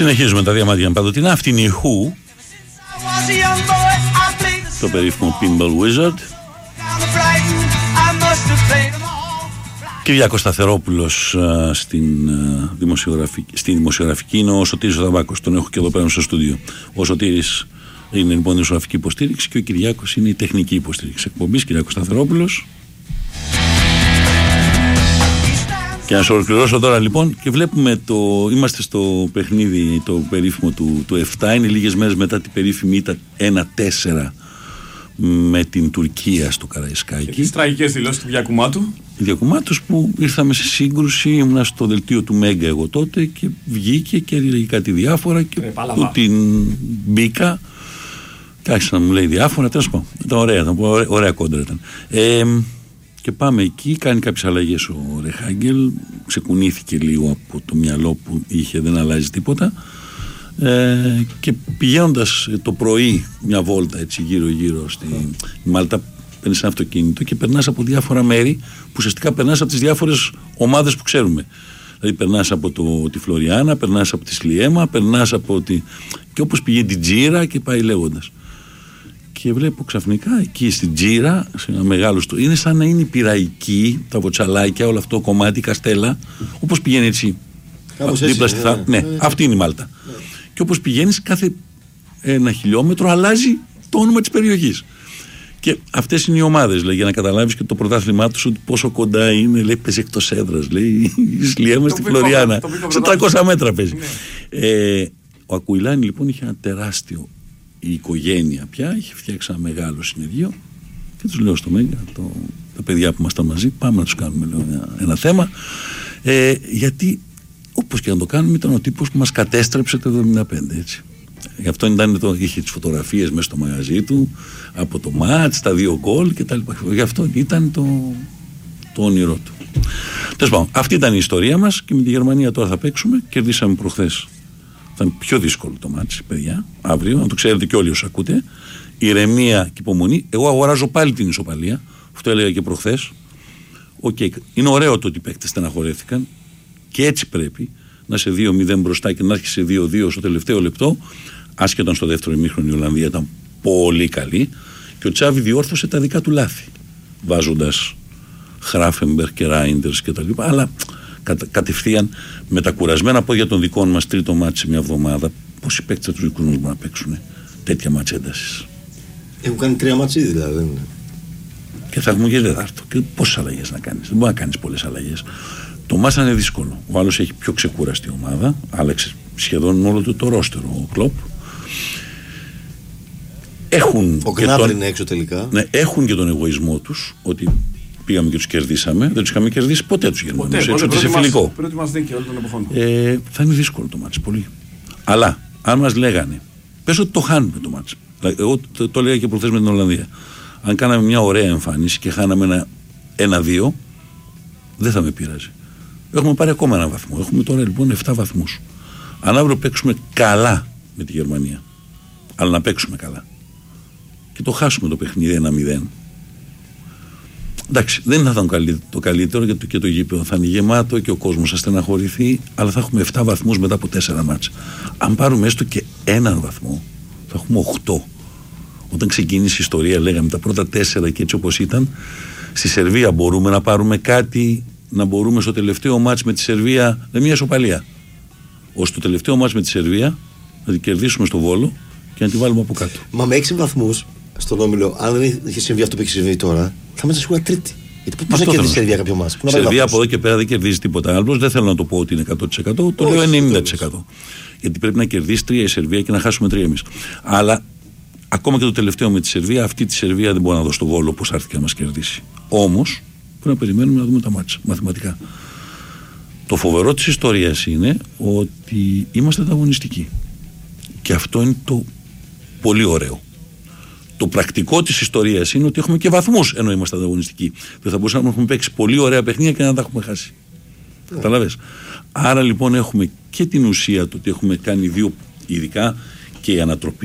Συνεχίζουμε τα διαμάτια παντοτινά. Αυτή είναι η Who, το περίφημο Pinball Wizard. Κυριάκος Σταθερόπουλος στην δημοσιογραφική είναι ο Σωτήρης ο Ταμπάκος. Τον έχω και εδώ πέρα στο στούντιο. Ο Σωτήρης είναι λοιπόν η δημοσιογραφική υποστήριξη και ο Κυριάκος είναι η τεχνική υποστήριξη εκπομπής. Κυριάκος Σταθερόπουλος. Και να σου ολοκληρώσω τώρα λοιπόν και βλέπουμε είμαστε στο παιχνίδι το περίφημο του 7, είναι λίγες μέρες μετά την περίφημη ήττα 1-4 με την Τουρκία στο Καραϊσκάκι. Και τις τραγικές δηλώσεις του Διακουμάτου. Διακουμάτος που ήρθαμε σε σύγκρουση, ήμουνα στο δελτίο του Μέγκα εγώ τότε και βγήκε και έλεγε κάτι διάφορα και που την μπήκα. Κάρχισε να μου λέει διάφορα, τέλος πάντων. Ήταν ωραία κόντρα ήταν. Και πάμε εκεί, κάνει κάποιες αλλαγές ο Ρεχάγκελ, ξεκουνήθηκε λίγο από το μυαλό που είχε, δεν αλλάζει τίποτα. Και πηγαίνοντας το πρωί μια βόλτα έτσι γύρω-γύρω στη Μάλτα, παίρνεις ένα αυτοκίνητο και περνάς από διάφορα μέρη που ουσιαστικά περνάς από τις διάφορες ομάδες που ξέρουμε. Δηλαδή περνάς από τη Φλωριάνα, περνάς από τη Σλιέμα, περνάς από και όπως πηγαίνει την Τζίρα και πάει λέγοντας. Και βλέπω ξαφνικά εκεί στην Τζίρα, σε ένα μεγάλο είναι σαν να είναι η Πειραϊκή, τα Βοτσαλάκια, όλο αυτό το κομμάτι, η Καστέλα, όπως πηγαίνει έτσι. Δίπλα στη ναι, αυτή είναι η Μάλτα. Ναι. Και όπως πηγαίνεις, κάθε 1 χιλιόμετρο αλλάζει το όνομα της περιοχής. Και αυτές είναι οι ομάδες, λέει, για να καταλάβεις και το πρωτάθλημά τους ότι πόσο κοντά είναι, λέει, παίζει εκτός έδρας, λέει, η Σλιέμα στη Φλωριάνα. Σε 300 μέτρα παίζει. Ναι. Ο Ακουιλάνη λοιπόν είχε ένα τεράστιο. Η οικογένεια πια είχε φτιάξει ένα μεγάλο συνεργείο και τους λέω στο Μέγκα, τα παιδιά που ήμασταν μαζί, πάμε να τους κάνουμε ένα θέμα, γιατί όπως και να το κάνουμε ήταν ο τύπος που μας κατέστρεψε το 1975, έτσι. Γι' αυτό είχε τις φωτογραφίες μέσα στο μαγαζί του από το μάτς, τα 2 γκολ και τα λοιπά. Γι' αυτό ήταν το όνειρό του. Τέλος πάντων, αυτή ήταν η ιστορία μας και με τη Γερμανία τώρα θα παίξουμε. Κερδίσαμε προχθές. Θα είναι πιο δύσκολο το μάτσι, παιδιά. Αύριο, να το ξέρετε και όλοι όσοι ακούτε. Ηρεμία και υπομονή. Εγώ αγοράζω πάλι την ισοπαλία. Αυτό έλεγα και προχθές. Είναι ωραίο το ότι οι παίκτες στεναχωρέθηκαν. Και έτσι πρέπει να είσαι 2-0 μπροστά και να έρχεσαι 2-2 στο τελευταίο λεπτό. Άσχετα στο δεύτερο ημίχρονο η Ολλανδία ήταν πολύ καλή. Και ο Τσάβη διόρθωσε τα δικά του λάθη. Βάζοντας Χράφενμπεργκ και Ράιντερς κτλ. Αλλά κατευθείαν με τα κουρασμένα πόδια των δικών μας τρίτο μάτσι σε μια εβδομάδα, πόσοι παίκτες από τους δικούς μας μπορούν να παίξουν τέτοια μάτς έντασης. Έχουν κάνει 3 μάτσι δηλαδή. Και θα έχουμε και δεδάρτο. Και πόσες αλλαγές να κάνεις? Δεν μπορεί να κάνεις πολλές αλλαγές. Το μάτς είναι δύσκολο. Ο άλλος έχει πιο ξεκούραστη ομάδα. Άλλαξε σχεδόν όλο το ρόστερο ο Κλοπ. Ο Γκνάμπρι είναι έξω τελικά. Ναι, έχουν και τον εγωισμό τους ότι πήγαμε και τους κερδίσαμε. Δεν τους είχαμε κερδίσει ποτέ τους Γερμανούς. Έτσι, ότι σε φιλικό. Πρώτη μας δίκαια όλων των εποχών. Θα είναι δύσκολο το μάτς, πολύ. Αλλά αν μας λέγανε, πες ότι το χάνουμε το μάτς. Εγώ το έλεγα και προχθές με την Ολλανδία. Αν κάναμε μια ωραία εμφάνιση και χάναμε 1-2, δεν θα με πειράζει. Έχουμε πάρει ακόμα 1 βαθμό. Έχουμε τώρα λοιπόν 7 βαθμούς. Αν αύριο παίξουμε καλά με τη Γερμανία, αλλά να παίξουμε καλά, και το χάσουμε το παιχνίδι 1-0. Εντάξει, δεν θα ήταν το καλύτερο γιατί και το γήπεδο θα είναι γεμάτο και ο κόσμος θα στεναχωρηθεί, αλλά θα έχουμε 7 βαθμούς μετά από 4 μάτς. Αν πάρουμε έστω και 1 βαθμό, θα έχουμε 8. Όταν ξεκίνησε η ιστορία, λέγαμε τα πρώτα 4 και έτσι όπως ήταν, στη Σερβία μπορούμε να πάρουμε κάτι, να μπορούμε στο τελευταίο μάτς με τη Σερβία, με μια ισοπαλία. Ώστε το τελευταίο μάτς με τη Σερβία να την κερδίσουμε στο Βόλο και να τη βάλουμε από κάτω. Μα με 6 βαθμούς στον όμιλο, αν δεν είχε συμβεί αυτό που έχει συμβεί τώρα, θα είμαστε σίγουρα τρίτη. Γιατί πώς θα κερδίσει η Σερβία κάποιο μάτς? Η Σερβία από εδώ και πέρα δεν κερδίζει τίποτα άλλο. Δεν θέλω να το πω ότι είναι 100%, το λέω 90%. Γιατί πρέπει να κερδίσει 3 η Σερβία και να χάσουμε 3 εμείς. Αλλά ακόμα και το τελευταίο με τη Σερβία, αυτή τη Σερβία δεν μπορεί να δώσει το Βόλο όπως έρθει και να μας κερδίσει. Όμως πρέπει να περιμένουμε να δούμε τα μάτσα μαθηματικά. Το φοβερό της ιστορίας είναι ότι είμαστε ανταγωνιστικοί. Και αυτό είναι το πολύ ωραίο. Το πρακτικό της ιστορίας είναι ότι έχουμε και βαθμούς ενώ είμαστε ανταγωνιστικοί. Δεν θα μπορούσαμε να έχουμε παίξει πολύ ωραία παιχνίδια και να τα έχουμε χάσει. Καταλαβες. Άρα λοιπόν έχουμε και την ουσία του ότι έχουμε κάνει 2, ειδικά και η ανατροπή.